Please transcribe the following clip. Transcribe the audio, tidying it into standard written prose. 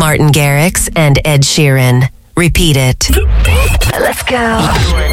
Martin Garrix and Ed Sheeran. Repeat it. Let's go.